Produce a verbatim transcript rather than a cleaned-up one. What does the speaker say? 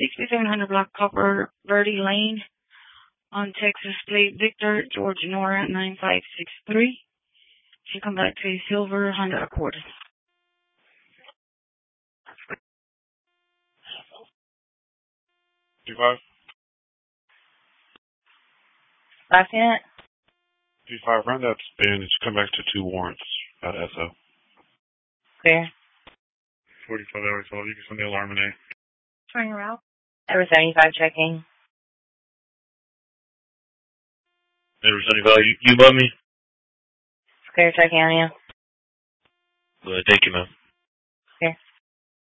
sixty-seven hundred block Copper Verde Lane on Texas Plate Victor, Georgia Nora nine five six three. Should come back to a silver Honda Accord. Two five. Last minute. Two five. Run that spin. It's come back to two warrants at S O. Clear. Forty-five hours old. You can send the alarm in A. Turning around. Ever seventy-five checking. Ever seventy-five. You, you love me? Clear checking on you. Good. Thank you, man.